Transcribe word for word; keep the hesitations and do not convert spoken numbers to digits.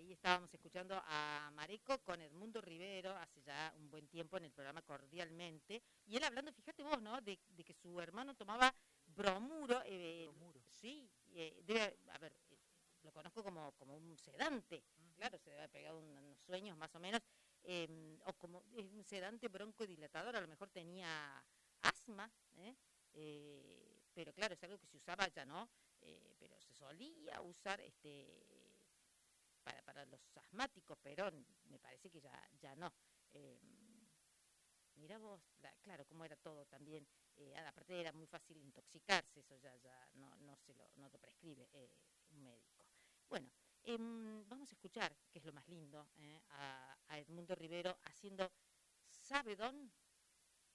Ahí estábamos escuchando a Mareco con Edmundo Rivero hace ya un buen tiempo en el programa Cordialmente. Y él hablando, fíjate vos, ¿no? De, de que su hermano tomaba bromuro. Eh, Bromuro. Sí, eh, debe, a ver, eh, lo conozco como, como un sedante. Ujú. Claro, se debe haber pegado un- unos sueños más o menos. eh, o como es un sedante broncodilatador, a lo mejor tenía asma, ¿eh? Eh, pero claro, es algo que se usaba ya, ¿no? Eh, pero se solía usar este para, para los asmáticos, pero me parece que ya, ya no. Eh, Mira vos, la, claro, cómo era todo también. Eh, aparte era muy fácil intoxicarse, eso ya, ya no, no, se lo, no lo prescribe eh, un médico. Bueno, eh, vamos a escuchar, que es lo más lindo, eh, a, a Edmundo Rivero haciendo Sabedón